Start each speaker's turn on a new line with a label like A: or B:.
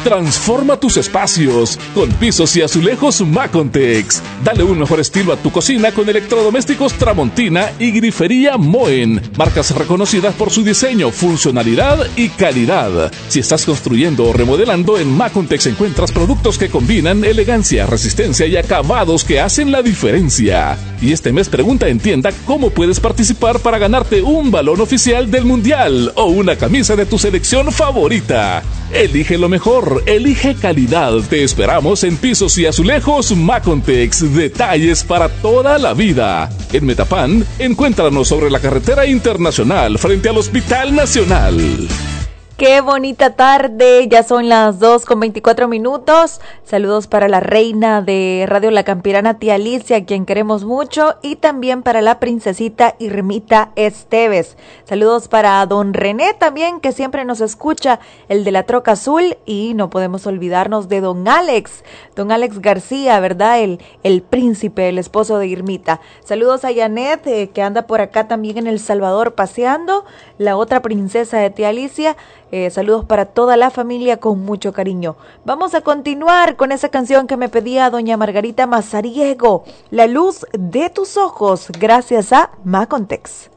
A: Transforma tus espacios con pisos y azulejos Macontex. Dale un mejor estilo a tu cocina con electrodomésticos Tramontina y grifería Moen, marcas reconocidas por su diseño, funcionalidad y calidad. Si estás construyendo o remodelando, en Macontex encuentras productos que combinan elegancia, resistencia y acabados que hacen la diferencia. Y este mes pregunta en tienda cómo puedes participar para ganarte un balón oficial del Mundial o una camisa de tu selección favorita. Elige lo mejor, elige calidad. Te esperamos en pisos y azulejos Macontex. Detalles para toda la vida. En Metapan, encuéntranos sobre la carretera internacional frente al Hospital Nacional.
B: Qué bonita tarde, ya son las 2:24. Saludos para la reina de Radio La Campirana, tía Alicia, a quien queremos mucho, y también para la princesita Irmita Esteves. Saludos para don René también, que siempre nos escucha, el de la troca azul, y no podemos olvidarnos de don Alex García, ¿verdad? El príncipe, el esposo de Irmita. Saludos a Janet, que anda por acá también en El Salvador paseando, la otra princesa de tía Alicia. Saludos para toda la familia con mucho cariño. Vamos a continuar con esa canción que me pedía doña Margarita Mazariego, La luz de tus ojos, gracias a Macontex.